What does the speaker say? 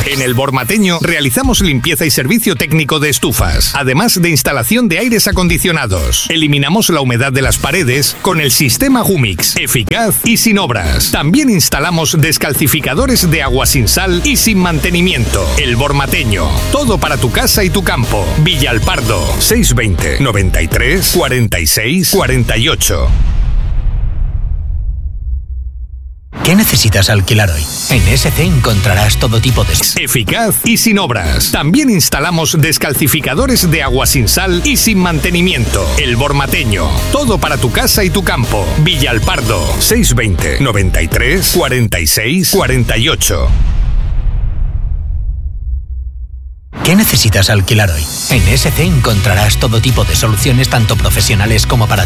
En el Bormateño realizamos limpieza y servicio técnico de estufas, además de instalación de aires acondicionados. Eliminamos la humedad de las paredes con el sistema Gumix, eficaz y sin obras. También instalamos descalcificadores de agua sin sal y sin mantenimiento. El Bormateño, todo para tu casa y tu campo. Villalpardo, 620 93 46 48. ¿Qué necesitas alquilar hoy? En SC encontrarás todo tipo de... Eficaz y sin obras. También instalamos descalcificadores de agua sin sal y sin mantenimiento. El Bormateño, todo para tu casa y tu campo. Villalpardo, 620 93 46 48. ¿Qué necesitas alquilar hoy? En SC encontrarás todo tipo de soluciones tanto profesionales como para